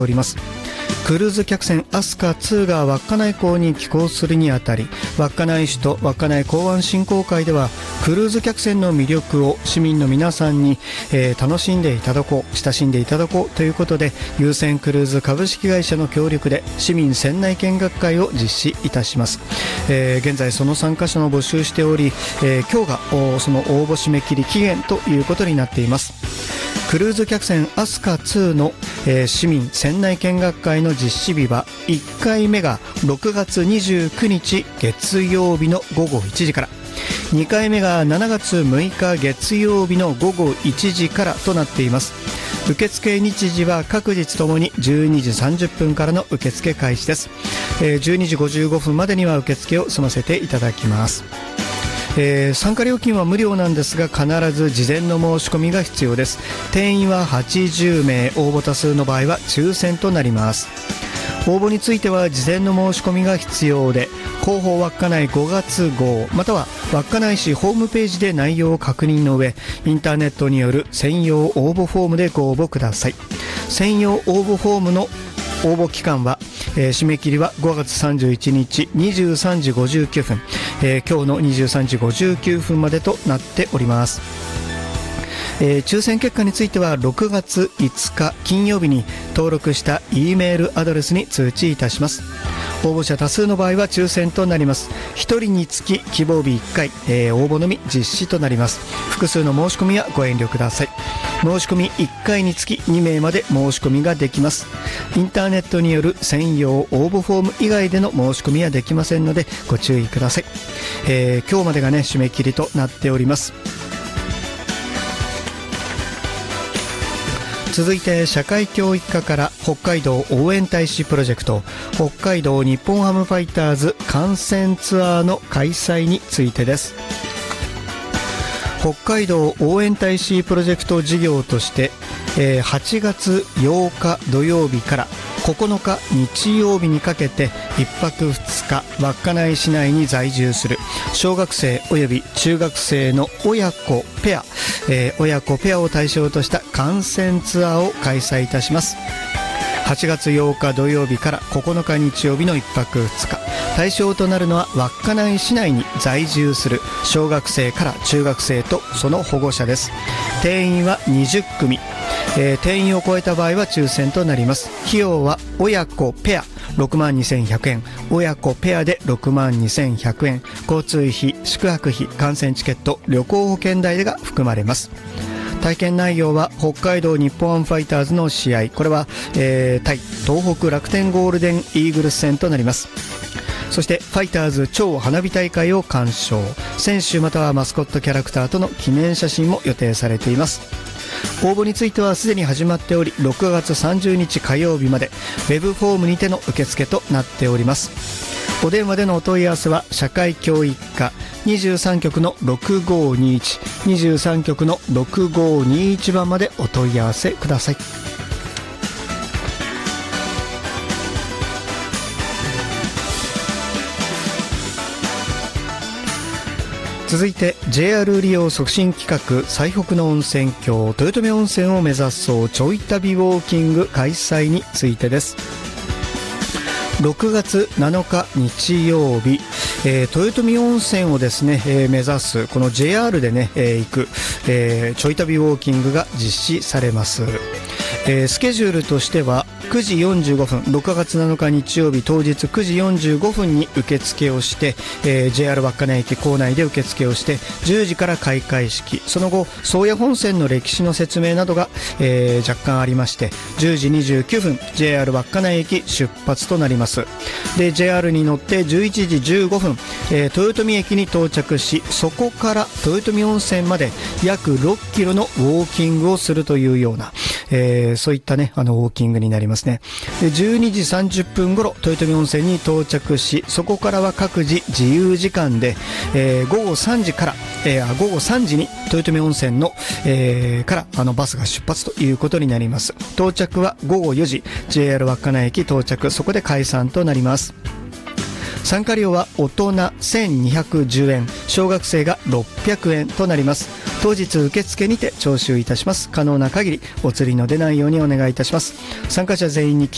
おります。クルーズ客船飛鳥2が稚内港に寄港するにあたり、稚内市と稚内港湾振興会ではクルーズ客船の魅力を市民の皆さんに、楽しんでいただこう、親しんでいただこうということで、優先クルーズ株式会社の協力で市民船内見学会を実施いたします。現在その参加者の募集しており、今日がその応募締め切り期限ということになっています。クルーズ客船飛鳥2の、市民船内見学会の実施日は1回目が6月29日月曜日の午後1時から、2回目が7月6日月曜日の午後1時からとなっています。受付日時は各日ともに12時30分からの受付開始です。12時55分までには受付を済ませていただきます。参加料金は無料なんですが、必ず事前の申し込みが必要です。定員は80名、応募多数の場合は抽選となります。応募については事前の申し込みが必要で、広報稚内5月号または稚内市ホームページで内容を確認の上、インターネットによる専用応募フォームでご応募ください。専用応募フォームの応募期間は、締め切りは5月31日23時59分、今日の23時59分までとなっております。抽選結果については6月5日金曜日に登録した E メールアドレスに通知いたします。応募者多数の場合は抽選となります。1人につき希望日1回、応募のみ実施となります。複数の申し込みはご遠慮ください。申し込み1回につき2名まで申し込みができます。インターネットによる専用応募フォーム以外での申し込みはできませんのでご注意ください。今日までがね締め切りとなっております。続いて社会教育課から北海道応援大使プロジェクト、北海道日本ハムファイターズ観戦ツアーの開催についてです。北海道応援大使プロジェクト事業として、8月8日土曜日から9日日曜日にかけて1泊2日稚内市内に在住する小学生および中学生の親子ペアを対象とした観戦ツアーを開催いたします。8月8日土曜日から9日日曜日の1泊2日、対象となるのは稚内市内に在住する小学生から中学生とその保護者です。定員は20組、定員を超えた場合は抽選となります。費用は親子ペア62,100円、親子ペアで62,100円、交通費、宿泊費、観戦チケット、旅行保険代が含まれます。体験内容は北海道日本ハムファイターズの試合、これは、対東北楽天ゴールデンイーグルス戦となります。そしてファイターズ超花火大会を鑑賞、選手またはマスコットキャラクターとの記念写真も予定されています。応募についてはすでに始まっており、6月30日火曜日までウェブフォームにての受付となっております。お電話でのお問い合わせは社会教育課23局の6521、23局の6521番までお問い合わせください。続いて JR 利用促進企画最北の温泉郷豊富温泉を目指そうちょい旅ウォーキング開催についてです。6月7日日曜日、豊富温泉をですね、目指すこの JR でね、行く、ちょい旅ウォーキングが実施されます。スケジュールとしては9時45分、6月7日日曜日当日9時45分に受付をして、JR 稚内駅構内で受付をして10時から開会式、その後宗谷本線の歴史の説明などが、若干ありまして10時29分 JR 稚内駅出発となります。で JR に乗って11時15分、豊富駅に到着し、そこから豊富温泉まで約6キロのウォーキングをするというような、そういったねウォーキングになりますね。で12時30分頃豊富温泉に到着し、そこからは各自自由時間で、午後3時から、午後3時に豊富温泉の、からバスが出発ということになります。到着は午後4時 JR 稚内駅到着、そこで解散となります。参加料は大人1210円、小学生が600円となります。当日受付にて徴収いたします。可能な限りお釣りの出ないようにお願いいたします。参加者全員に